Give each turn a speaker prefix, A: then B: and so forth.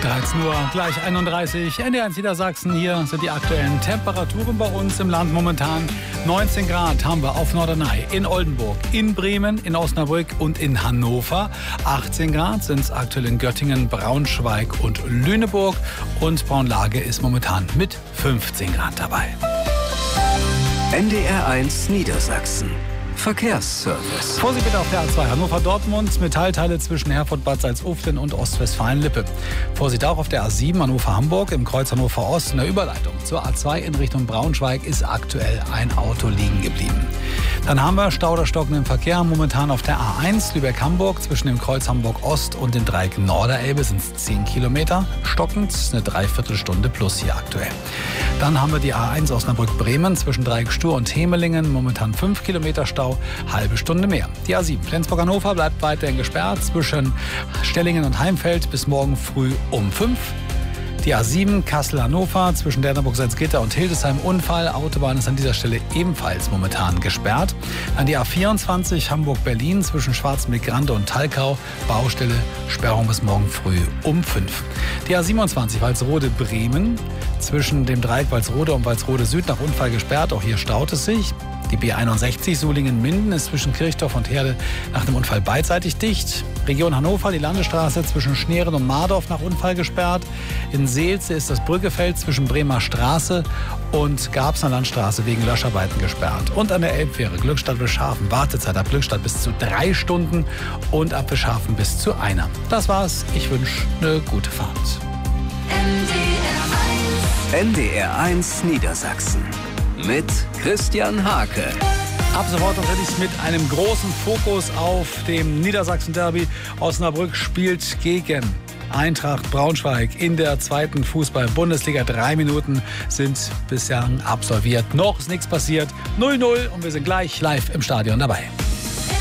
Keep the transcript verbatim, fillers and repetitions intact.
A: dreizehn Uhr, gleich einunddreißig. N D R eins Niedersachsen. Hier sind die aktuellen Temperaturen bei uns im Land. Momentan neunzehn Grad haben wir auf Norderney, in Oldenburg, in Bremen, in Osnabrück und in Hannover. achtzehn Grad sind es aktuell in Göttingen, Braunschweig und Lüneburg. Und Braunlage ist momentan mit fünfzehn Grad dabei.
B: N D R eins Niedersachsen. Verkehrsservice.
A: Vorsicht bitte auf der A zwei Hannover-Dortmund, Metallteile zwischen Herford-Bad Salzuflen und Ostwestfalen-Lippe. Vorsicht auch auf der A sieben Hannover-Hamburg, im Kreuz Hannover-Ost in der Überleitung zur A zwei in Richtung Braunschweig ist aktuell ein Auto liegen geblieben. Dann haben wir Stau oder stockenden Verkehr momentan auf der A eins Lübeck-Hamburg zwischen dem Kreuz Hamburg-Ost und dem Dreieck Norderelbe sind es zehn Kilometer. Stockend eine Dreiviertelstunde plus hier aktuell. Dann haben wir die A eins Osnabrück-Bremen zwischen Dreieck Stur und Hemelingen, momentan fünf Kilometer Stau, halbe Stunde mehr. Die A sieben Flensburg-Hannover bleibt weiterhin gesperrt zwischen Stellingen und Heimfeld bis morgen früh um fünf. Die A sieben Kassel-Hannover zwischen Derneburg-Salzgitter und Hildesheim Unfall. Autobahn ist an dieser Stelle ebenfalls momentan gesperrt. Dann die A vierundzwanzig Hamburg-Berlin zwischen Schwarzenbeck-Grande und Talkau. Baustelle, Sperrung bis morgen früh um fünf. Die A siebenundzwanzig Walsrode-Bremen zwischen dem Dreieck Walsrode und Walsrode Süd nach Unfall gesperrt. Auch hier staut es sich. Die B einundsechzig Sulingen-Minden ist zwischen Kirchdorf und Herde nach dem Unfall beidseitig dicht. Region Hannover, die Landesstraße zwischen Schneeren und Mardorf nach Unfall gesperrt. In Seelze ist das Brückefeld zwischen Bremer Straße und Garbsener Landstraße wegen Löscharbeiten gesperrt. Und an der Elbfähre Glückstadt-Wischhafen Wartezeit ab Glückstadt bis zu drei Stunden und ab Wischhafen bis zu einer. Das war's. Ich wünsche eine gute Fahrt.
B: N D R eins Niedersachsen mit Christian Hake.
A: Ab sofort natürlich mit einem großen Fokus auf dem Niedersachsen-Derby. Osnabrück spielt gegen Eintracht Braunschweig in der zweiten Fußball-Bundesliga. Drei Minuten sind bislang absolviert. Noch ist nichts passiert. null null und wir sind gleich live im Stadion dabei.